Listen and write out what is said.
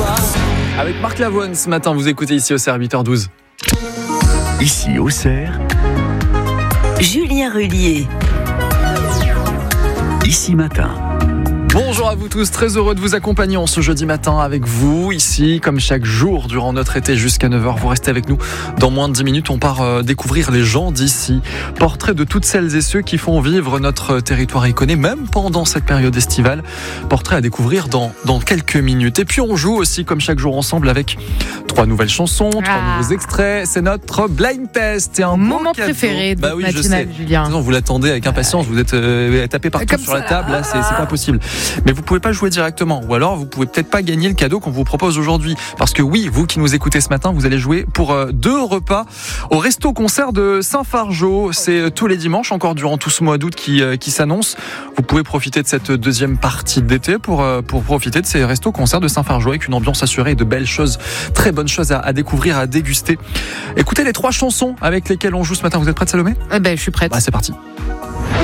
Avec Marc Lavoine ce matin, vous écoutez ici au CER 8h12. Ici au CER, Julien Rullier. Ici matin. Bonjour à vous tous, très heureux de vous accompagner en ce jeudi matin avec vous, ici, comme chaque jour durant notre été jusqu'à 9h. Vous restez avec nous. Dans moins de 10 minutes, on part découvrir les gens d'ici. Portrait de toutes celles et ceux qui font vivre notre territoire iconé, même pendant cette période estivale. Portrait à découvrir dans quelques minutes. Et puis on joue aussi, comme chaque jour ensemble, avec 3 nouvelles chansons, 3 nouveaux extraits. C'est notre blind test. C'est un moment cadeau. préféré de votre oui, matinale, Julien. Non, vous l'attendez avec impatience, vous êtes tapé partout Comme sur ça, la table, là, c'est pas possible. Mais vous pouvez pas jouer directement, ou alors vous pouvez peut-être pas gagner le cadeau qu'on vous propose aujourd'hui. Parce que oui, vous qui nous écoutez ce matin, vous allez jouer pour 2 repas au resto-concert de Saint-Fargeau. C'est tous les dimanches, encore durant tout ce mois d'août qui s'annonce. Vous pouvez profiter de cette deuxième partie d'été pour profiter de ces restos-concerts de Saint-Fargeau avec une ambiance assurée et de belles choses, très bonnes choses à découvrir, à déguster. Écoutez les 3 chansons avec lesquelles on joue ce matin. Vous êtes prête, Salomé ? Je suis prête. C'est parti.